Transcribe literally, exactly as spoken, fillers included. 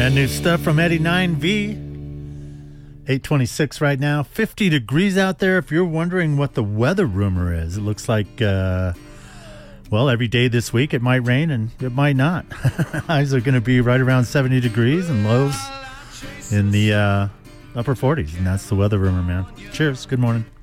Brand new stuff from Eddie nine V. eight twenty-six right now. fifty degrees out there. If you're wondering what the weather rumor is, it looks like, uh, well, every day this week it might rain and it might not. Highs are going to be right around seventy degrees and lows in the uh, upper forties. And that's the weather rumor, man. Cheers. Good morning.